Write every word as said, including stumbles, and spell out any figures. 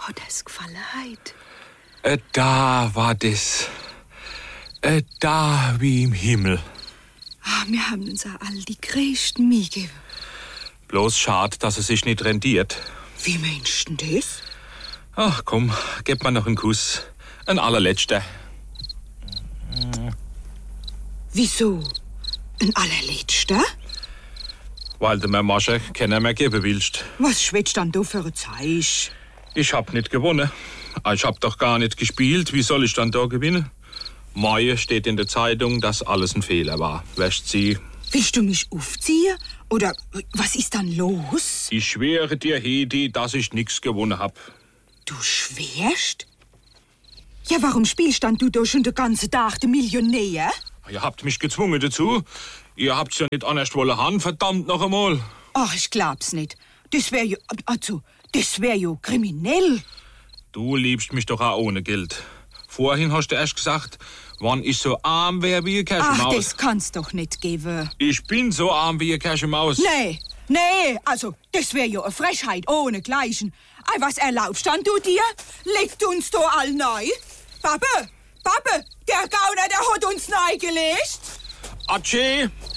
hat es gefallen heute? Äh, da war das. Äh, da wie im Himmel. Ah, wir haben uns auch all die größten Mühe gegeben. Bloß schade, dass es sich nicht rentiert. Wie meinst du denn das? Ach komm, gib mir noch einen Kuss. Ein allerletzter. Wieso? Ein allerletzter? Weil du mir Masche keiner mehr geben willst. Was schwätzt dann du für ein Zeich? Ich hab nicht gewonnen. Ich hab doch gar nicht gespielt. Wie soll ich dann da gewinnen? Morgen steht in der Zeitung, dass alles ein Fehler war. Wäscht sie. Willst du mich aufziehen? Oder was ist dann los? Ich schwöre dir, Hedi, dass ich nichts gewonnen hab. Du schwörst? Ja, warum spielst dann du da schon den ganzen Tag den Millionär? Ihr habt mich gezwungen dazu. Ihr habt's ja nicht anders wollen haben, verdammt noch einmal. Ach, ich glaub's nicht. Das wär ja, also, das wär ja kriminell. Du liebst mich doch auch ohne Geld. Vorhin hast du erst gesagt, wann ich so arm wär wie eine Kirschemaus. Ach, das kann's doch nicht geben. Ich bin so arm wie eine Kirschemaus. Nee, nee, also, das wär ja eine Frechheit ohnegleichen. Ei, was erlaubst dann du dir? Legt uns da all neu? Pappe, Pappe, der Gauner, der hat uns neu gelegt. Atschi,